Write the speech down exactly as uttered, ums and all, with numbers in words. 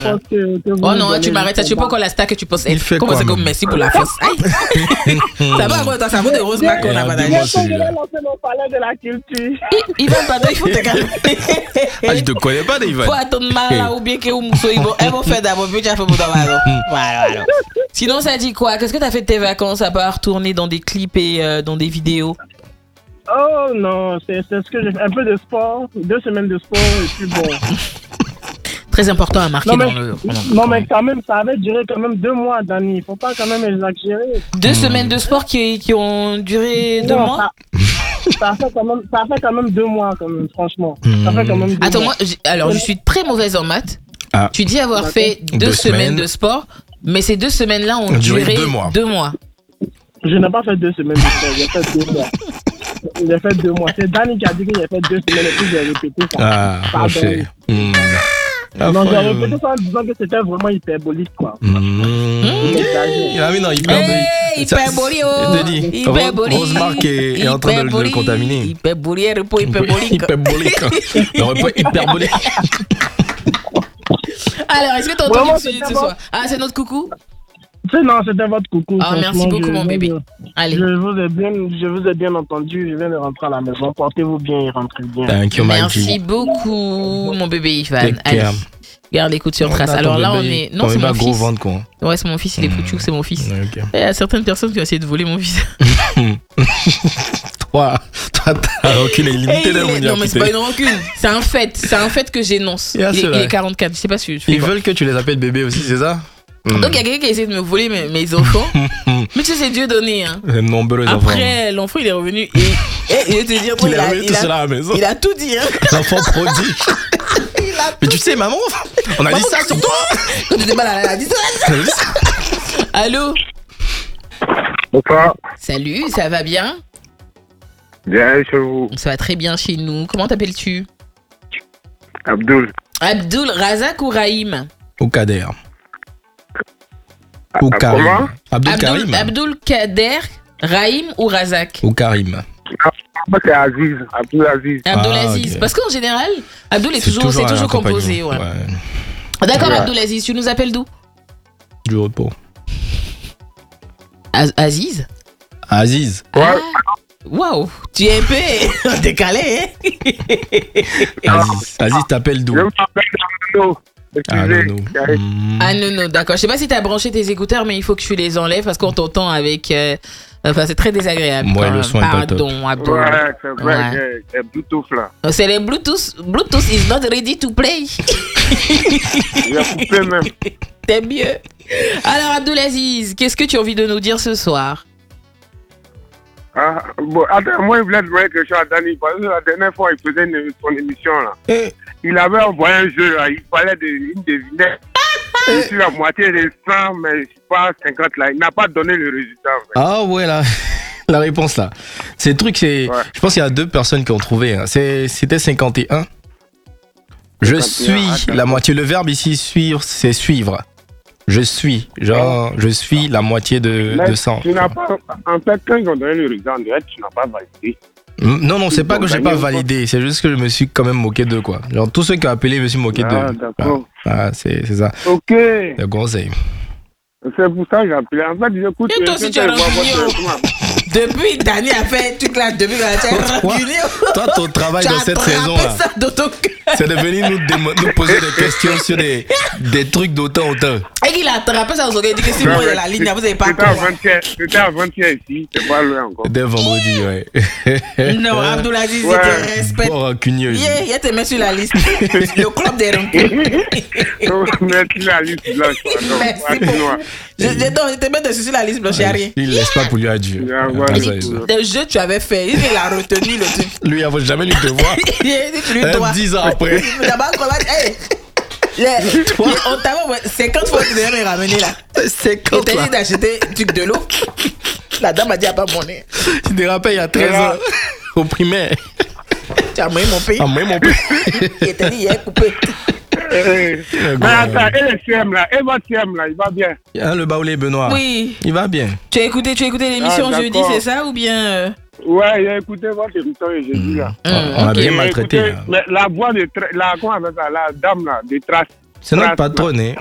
pense que, que vous Oh non, donnez tu m'arrêtes, ça, tu sais pas encore la star que tu poses. Il fait Comment quoi, c'est comme même merci pour la fausse. Aïe. Ça va, quoi, ça vaut de rose mac qu'on a pas Dis-moi d'ailleurs. celui-là. lancer mon palais de la culture. Il va pas il faut te calmer. Ah, je te connais pas, David. Faut attendre mal là, ou bien que ou Mousso, ils vont, elles vont faire d'abord, puis tu as fait pour ton ballon. Voilà, voilà. Sinon, ça dit quoi? Qu'est-ce que t'as fait de tes vacances à part tourner dans des clips et euh, dans des vidéos? Oh non, c'est c'est ce que j'ai fait. Un peu de sport, deux semaines de sport et puis bon. Très important à marquer Non mais, dans le. non mais quand même, ça avait duré quand même deux mois, Dani. Il faut pas quand même exagérer. Deux semaines de sport qui, qui ont duré deux Non, mois? Ça, ça, a fait quand même, ça a fait quand même deux mois, quand même, franchement. Ça fait quand même deux Attends, mois. moi, j'ai- alors je suis très mauvaise en maths. Ah. Tu dis avoir D'accord. fait deux, Deux semaines. semaines. de sport, mais ces deux semaines-là ont Ont duré duré deux mois. Deux mois. Je n'ai pas fait deux semaines de sport, j'ai fait deux mois. J'ai fait deux mois. C'est Dani qui a dit que j'ai fait deux semaines et puis j'ai répété ça. Ah, Pardon. ok. Hmm. Ah, Non, j'ai frère, répété ça en disant que c'était vraiment hyperbolique, quoi. hmm. Il exagère. Ah, mais non, hyperbolique. Hey, Ça, hyperbolique, je te dis, hyperbolique. Rosemark est, est en train de, le- de le Hyperbolique. contaminer. Hyperbolique, repos hyperbolique. Hyperbolique. Le repas hyperbolique. Alors, est-ce que t'as entendu Vraiment, le sujet de ce c'était soir? Ah, c'est notre coucou? C'est non, c'était votre coucou. Ah, merci franchement, beaucoup, je- mon je- bébé. Je, Allez. je vous ai bien, je vous ai bien entendu. Je viens de rentrer à la maison. Portez-vous bien et rentrez bien. Thank you, Merci Mikey. beaucoup, mon bébé Ivan. Take Allez, care. garde l'écoute sur On trace. a ton Alors là, on bébé. est. Non, Ton c'est bébé mon a gros fils. ventre, quoi. Ouais, c'est mon fils, il est foutu, c'est mon fils. Ok. Il y a certaines personnes qui ont essayé de voler mon fils. Toi, toi, ta rancune est Et limitée il là, est- mon Non, mais c'est pas une diable. rancune. C'est un fait. C'est un fait que j'énonce. Yeah, Il, c'est est- il vrai. est quarante-quatre. Je sais pas si je fais Ils quoi. veulent que tu les appelles bébés aussi, c'est ça? Hmm. Donc, il y a quelqu'un qui a essayé de me voler mes, mes enfants. Mais tu sais, c'est Dieu donné. Hein. Les nombreux enfants. Après, l'enfant, il est revenu. Et, et, et te dire, Il est a, revenu il tout a- seul à la maison. il a tout dit. Hein. L'enfant prodige. Mais tu sais, maman, on a dit ça sur toi. Quand tu étais mal à la distance. On a dit ça. Allô? Bonsoir. Salut, ça va bien? Bien chez vous. Ça va très bien chez nous. Comment t'appelles-tu? Abdul. Abdul, Razak ou Raïm? Ou Kader. Ou Ah, Karim. comment Abdul Abdul, Karim. Abdul Kader, Raïm ou Razak? Ou Karim. Moi, c'est Aziz. Abdul Aziz. Abdul Ah, Aziz. ok. Parce qu'en général, Abdul est toujours, c'est un toujours accompagnement. composé. Ouais. Ouais. D'accord, Ouais. Abdul Aziz, tu nous appelles d'où? Du repos. Az- Aziz? Aziz. Ouais. Ah, waouh, tu es un peu décalé, hein? Aziz. Aziz t'appelle d'où? Je m'appelle Arnaud. Ah non, Excusez. non. Hmm. Ah non, non, d'accord. Je sais pas si t'as branché tes écouteurs, mais il faut que tu les enlèves parce qu'on t'entend avec. euh, Enfin, c'est très désagréable. Ouais, quand le même. son est pas top. Pardon, Abdul. Ouais, c'est vrai, Ouais. j'ai- j'ai Bluetooth là. C'est les Bluetooth. Bluetooth is not ready to play. J'ai coupé même. T'es mieux. Alors, Abdulaziz, qu'est-ce que tu as envie de nous dire ce soir? Ah, bon, attends, moi, il voulait demander quelque chose à Dani. Parce que la dernière fois, il faisait une, son émission là. Eh, Il avait envoyé un jeu là. Il parlait d'une devinette. Je suis la moitié des cent, mais je suis pas cinquante là. Il n'a pas donné le résultat. En fait. Ah ouais, la, la réponse là. C'est le truc, c'est. Ouais. Je pense qu'il y a deux personnes qui ont trouvé. Hein. C'est- C'était cinquante et un. Je cinquante et un, suis attends. la moitié. Le verbe ici, suivre, c'est suivre. Je suis. Genre, je suis la moitié de, Mais de cent. tu n'as pas, en fait, quand ils ont donné le résultat, en direct, tu n'as pas validé. Non, non, c'est pas que j'ai Ils ont pas gagné ou validé. C'est juste que je me suis quand même moqué d'eux, quoi. Genre, tous ceux qui ont appelé, je me suis moqué Ah, d'eux. d'accord. Ah, c'est c'est ça. Ok. Le conseil. C'est pour ça que j'ai appelé. En fait, j'écoute. Et toi aussi, tu as rancunier. Depuis, Dani a fait un truc là, depuis que tu as Toi, rancunier. toi, ton travail Tu dans as cette attrapé saison là, ça dans ton cœur. c'est de venir nous, démo- nous poser des questions sur des, des trucs d'autant autant. Et qu'il a attrapé ça dans son cœur. Il dit que si moi, il y a la ligne, vous n'avez pas C'était quoi. avant-hier. C'était avant-hier ici. C'est pas loin encore. Dès vendredi, ouais. Non, Abdulaziz, Ouais. je te respecte. Bon rancunier. Yeah, il te met sur la liste. Le club des rancunes. Merci la liste blanche. pardon. Merci Pas beaucoup. noir. Je, je, non, je te mets dessus sur la liste blanche, il n'y a rien. Il ne laisse pas pour lui à Dieu. Ah, Ah, voilà. ça, ça. Le jeu que tu avais fait, il a retenu le truc. Lui, il ne va jamais lui te voir. Il a dit, tu lui Euh, dois. dix ans après. D'abord, comment. Hey! Les- Toi. les- On t'avait envoyé cinquante fois que tu devais me ramener là. C'est Il quand t'a là. dit d'acheter un truc de l'eau. La dame a dit, elle n'a pas mon nez. Tu te rappelles il y a treize ans, au primaire. Tu as moyen mon pays. Ah, même mon père. Il t'a dit, il est coupé. Eh, Mais attends, et le C M là, et votre C M là, il va bien. Hein, le baoulé Benoît. Oui. Il va bien. Tu as écouté, tu as écouté l'émission Ah, jeudi, d'accord. c'est ça ou bien. euh, Ouais, il a écouté votre émission et j'ai dit là. On- Hum, on a ok. bien Il a maltraité. écouté, Là. mais la voix de tra- la, comment on appelle ça, la dame là, de trace. C'est notre Plasma. patronne. Hein.